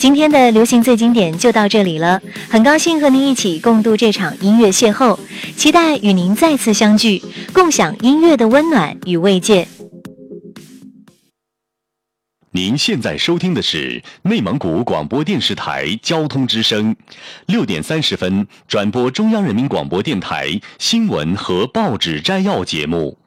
今天的流行最经典就到这里了，很高兴和您一起共度这场音乐邂逅，期待与您再次相聚，共享音乐的温暖与慰藉。 您现在收听的是内蒙古广播电视台交通之声，6点30分转播中央人民广播电台新闻和报纸摘要节目。